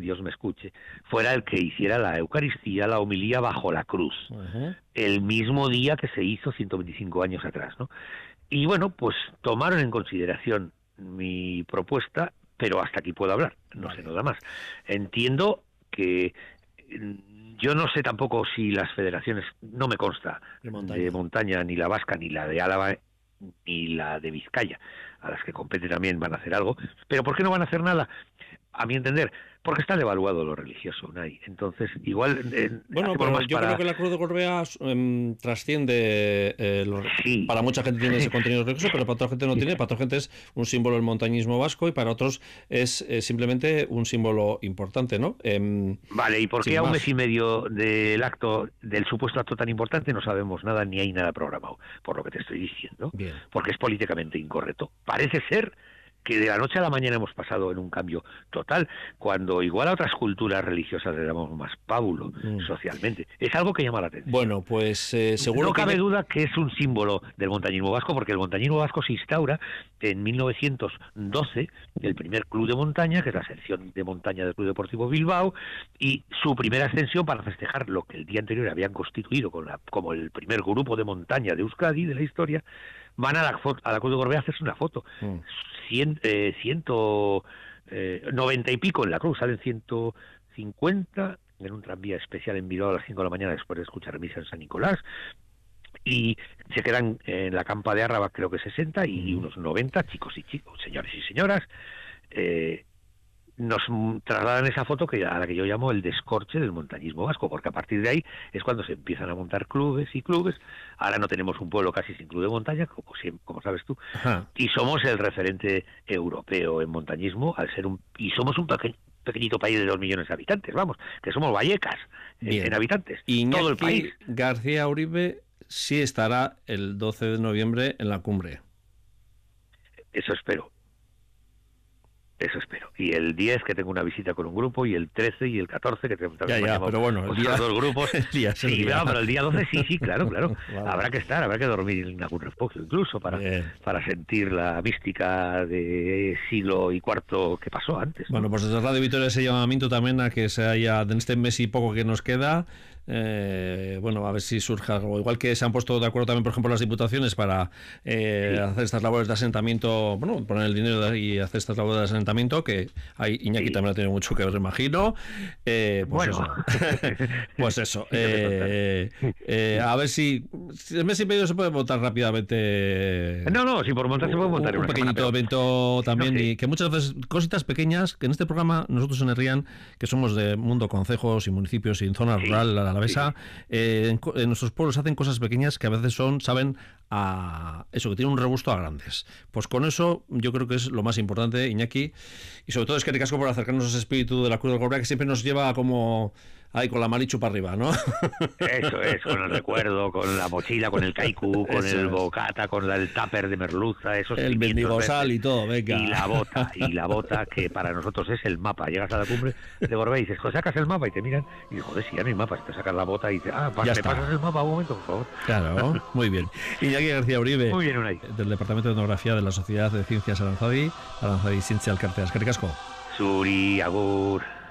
Dios me escuche, fuera el que hiciera la Eucaristía, la homilía bajo la cruz, el mismo día que se hizo 125 años atrás, ¿no? Y bueno, pues tomaron en consideración mi propuesta, pero hasta aquí puedo hablar, no sé nada más. Entiendo que yo no sé tampoco si las federaciones, no me consta, de montaña, ni la vasca, ni la de Álava, ni la de Vizcaya, a las que compete también van a hacer algo, pero ¿por qué no van a hacer nada? A mi entender, porque está devaluado lo religioso, Unai. Entonces, igual... bueno, pero yo creo que la Cruz de Gorbea trasciende... sí. Para mucha gente tiene ese contenido religioso, pero para otra gente no tiene. Para otra gente es un símbolo del montañismo vasco y para otros es simplemente un símbolo importante, ¿no? Vale, ¿y por qué a un mes y medio del acto, del supuesto acto tan importante, no sabemos nada ni hay nada programado? Por lo que te estoy diciendo. Bien. Porque es políticamente incorrecto. Parece ser que de la noche a la mañana hemos pasado en un cambio total, cuando igual a otras culturas religiosas le damos más pábulo socialmente. Es algo que llama la atención. Bueno, pues seguro no cabe duda que es un símbolo del montañismo vasco, porque el montañismo vasco se instaura en 1912, el primer club de montaña, que es la sección de montaña del Club Deportivo Bilbao, y su primera ascensión para festejar lo que el día anterior habían constituido como el primer grupo de montaña de Euskadi, de la historia, van a la Cruz de Gorbea a hacerse una foto. 90 y pico en la cruz, salen 150 en un tranvía especial en Bilbao a las 5 de la mañana después de escuchar misa en San Nicolás, y se quedan en la campa de Árraba creo que 60 y unos 90 chicos y chicos, señores y señoras, nos trasladan esa foto a la que yo llamo el descorche del montañismo vasco, porque a partir de ahí es cuando se empiezan a montar clubes y clubes. Ahora no tenemos un pueblo casi sin club de montaña, como sabes tú, y somos el referente europeo en montañismo, y somos un pequeñito país de 2 millones de habitantes, vamos, que somos Vallecas en habitantes, Iñaki todo el país. García Uribe sí estará el 12 de noviembre en la cumbre. Eso espero. Y el 10 que tengo una visita con un grupo, y el 13 y el 14 que tengo también pero bueno, el día, 2 grupos. Sí, pero el día 12 sí, claro. Vale. Habrá que dormir en algún refugio incluso para sentir la mística de siglo y cuarto que pasó antes, ¿no? Bueno, pues desde Radio Vitoria ese llamamiento también a que se haya, en este mes y poco que nos queda, bueno, a ver si surge algo. Igual que se han puesto de acuerdo también, por ejemplo, las diputaciones para hacer estas labores de asentamiento, bueno, poner el dinero y hacer estas labores de asentamiento, que hay Iñaki también ha tenido mucho que ver, imagino. Pues eso. A ver si el mes y medio se puede montar rápidamente. No, si por montar se puede montar un pequeñito evento también, y que muchas veces cositas pequeñas, que en este programa nosotros en Herrián, que somos de mundo concejos y municipios y en zona rural alavesa, en nuestros pueblos hacen cosas pequeñas que a veces saben a eso, que tiene un regusto a grandes. Pues con eso yo creo que es lo más importante, Iñaki, y sobre todo es que ricasco por acercarnos a ese espíritu de la Cruz de Gorbea, que siempre nos lleva como ahí con la marichu para arriba, ¿no? Eso es, con el recuerdo, con la mochila, con el kaiku, con el bocata, con el tupper de merluza, el bendigosal y todo, venga. Y la bota, que para nosotros es el mapa. Llegas a la cumbre de Gorbea y dices, joder, sacas el mapa, y te miran y dices, joder, si ya no hay mapa, si te sacas la bota y dices, ¿me pasas el mapa un momento, por favor? Claro, muy bien. Iñaki García Uribe, muy bien, Unai, del Departamento de Etnografía de la Sociedad de Ciencias Aranzadi Zientzia Elkartea. Eskerrik asko. Zuri, agur.